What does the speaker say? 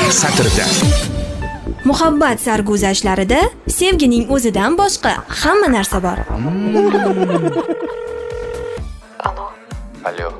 satrida. Muhabbat sarguzashtlarida sevgining o'zidan boshqa hamma narsa bor. Alo.